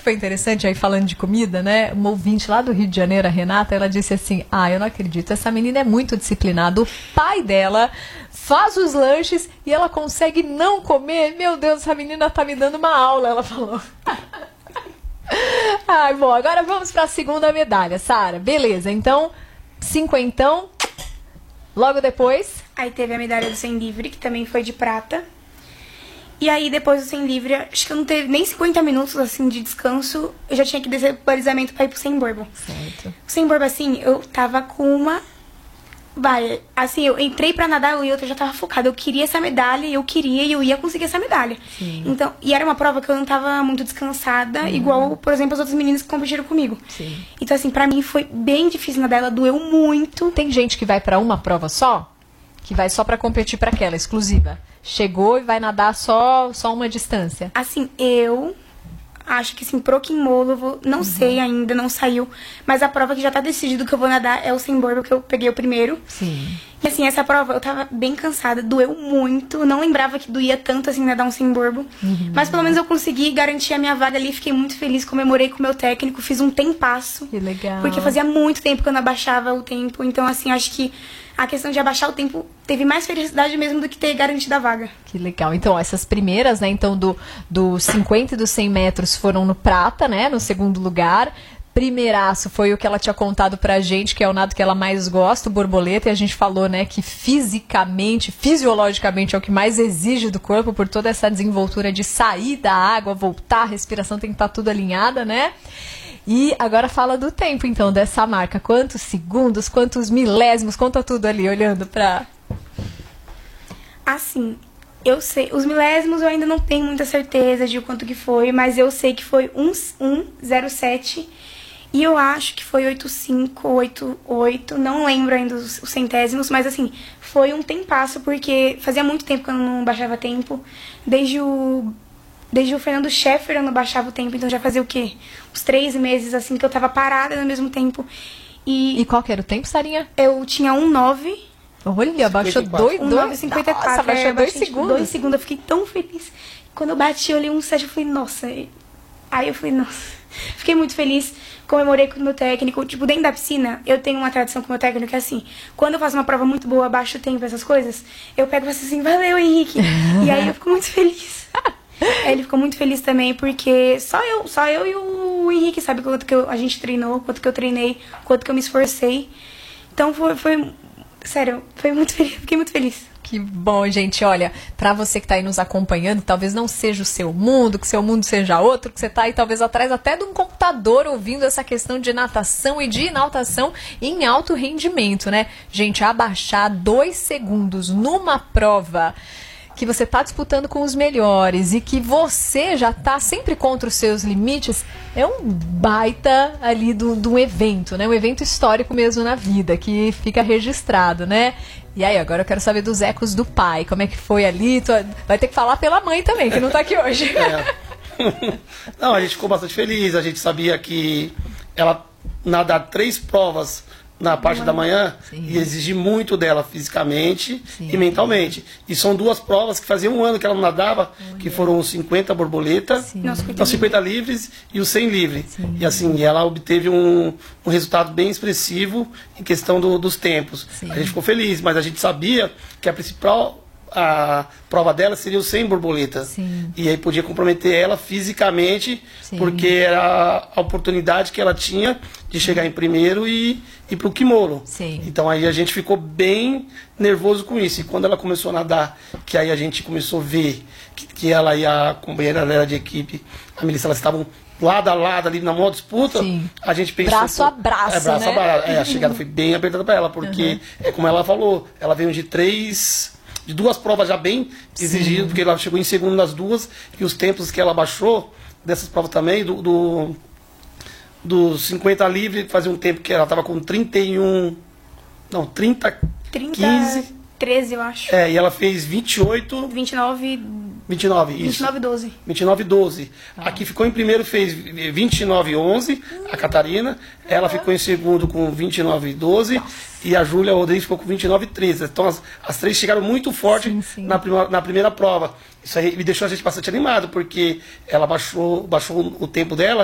foi interessante, aí falando de comida, né? Uma ouvinte lá do Rio de Janeiro, a Renata, ela disse assim, eu não acredito, essa menina é muito disciplinada. O pai dela faz os lanches e ela consegue não comer. Meu Deus, essa menina tá me dando uma aula, ela falou. Bom, agora vamos para a segunda medalha, Sara. Beleza, então, cinquentão. Logo depois... Aí teve a medalha do 100 livre, que também foi de prata. E aí, depois do 100 livre, acho que eu não teve nem 50 minutos, assim, de descanso. Eu já tinha que descer pro balizamento pra ir pro 100 borbo. Certo. O 100 borbo, assim, eu tava com uma... assim, eu entrei pra nadar e eu já tava focada. Eu queria essa medalha, e eu ia conseguir essa medalha. Sim. Então, e era uma prova que eu não tava muito descansada, igual, por exemplo, as outras meninas que competiram comigo. Sim. Então, assim, pra mim foi bem difícil nadar, ela doeu muito. Tem gente que vai pra uma prova só, que vai só pra competir pra aquela, exclusiva. Chegou e vai nadar só uma distância. Assim, eu acho que, assim, pro Quimolo, não sei ainda, não saiu. Mas a prova que já tá decidido que eu vou nadar é o 100 borbo, que eu peguei o primeiro. Sim. E, assim, essa prova eu tava bem cansada, doeu muito. Não lembrava que doía tanto, assim, nadar um 100 borbo. Mas, pelo menos, eu consegui garantir a minha vaga ali. Fiquei muito feliz, comemorei com o meu técnico, fiz um tempasso. Que legal. Porque fazia muito tempo que eu não abaixava o tempo. Então, assim, acho que a questão de abaixar o tempo teve mais felicidade mesmo do que ter garantido a vaga. Que legal. Então, essas primeiras, né, então do 50 e dos 100 metros foram no prata, né, no segundo lugar. Primeiraço foi o que ela tinha contado pra gente, que é o nado que ela mais gosta, o borboleta, e a gente falou, né, que fisicamente, fisiologicamente é o que mais exige do corpo, por toda essa desenvoltura de sair da água, voltar, a respiração tem que estar tudo alinhada, né? E agora fala do tempo, então, dessa marca. Quantos segundos, quantos milésimos, conta tudo ali, olhando pra... Assim, eu sei, os milésimos eu ainda não tenho muita certeza de quanto que foi, mas eu sei que foi 1,07 e eu acho que foi 85, 88, não lembro ainda os centésimos, mas assim, foi um tempasso, porque fazia muito tempo que eu não baixava tempo, desde o Fernando Scheffer eu não baixava o tempo, então já fazia o quê? Uns 3 meses, assim, que eu tava parada no mesmo tempo. E qual que era o tempo, Sarinha? Eu tinha 1,9. Olha, abaixou 1,954. Nossa, abaixou 2 segundos. 2 segundos, eu fiquei tão feliz. Quando eu bati, eu olhei 1,7, eu falei, nossa. Aí eu falei, nossa. Fiquei muito feliz, comemorei com o meu técnico. Tipo, dentro da piscina, eu tenho uma tradição com o meu técnico que é assim, quando eu faço uma prova muito boa, baixo o tempo, essas coisas, eu pego e faço assim, valeu, Henrique. E aí eu fico muito feliz. Ele ficou muito feliz também, porque só eu e o Henrique sabe quanto que a gente treinou, quanto que eu treinei, quanto que eu me esforcei. Então foi sério, foi muito feliz, fiquei muito feliz. Que bom, gente. Olha, pra você que tá aí nos acompanhando, talvez não seja o seu mundo, que seu mundo seja outro, que você tá aí talvez atrás até de um computador ouvindo essa questão de natação e de natação em alto rendimento, né? Gente, abaixar 2 segundos numa prova que você está disputando com os melhores e que você já está sempre contra os seus limites, é um baita ali de um evento, né? Um evento histórico mesmo na vida, que fica registrado, né? E aí, agora eu quero saber dos ecos do pai, como é que foi ali? Vai ter que falar pela mãe também, que não está aqui hoje. Não, a gente ficou bastante feliz, a gente sabia que ela nadar 3 provas na parte da manhã, sim, e exigir muito dela fisicamente, sim, e mentalmente. E são 2 provas que fazia 1 ano que ela não nadava, que foram os 50 borboleta, os 50 livres e os 100 livre. Sim. E assim, ela obteve um resultado bem expressivo em questão dos tempos. Sim. A gente ficou feliz, mas a gente sabia que a prova dela seria o 100 borboleta. Sim. E aí podia comprometer ela fisicamente, sim, porque era a oportunidade que ela tinha de chegar em primeiro e ir para o Quimolo. Sim. Então aí a gente ficou bem nervoso com isso. E quando ela começou a nadar, que aí a gente começou a ver que ela e a companheira dela de equipe, a Melissa, elas estavam lado a lado ali na maior disputa, sim, a gente pensou... Braço a braço, braço, né? A braço. A chegada foi bem apertada para ela, porque, como ela falou, ela veio de 2 provas já bem exigidas, porque ela chegou em segundo nas 2, e os tempos que ela baixou dessas provas também, dos 50 livre, fazia um tempo que ela estava com 15, 13, eu acho. E ela fez 28... 29, isso. 29,12. 29,12. Aqui ficou em primeiro, fez 29,11, a Catarina. Ela ficou em segundo com 29,12 e a Júlia Rodrigues ficou com 29,13. Então as 3 chegaram muito forte, sim, sim, na primeira prova. Isso aí me deixou a gente bastante animado, porque ela baixou o tempo dela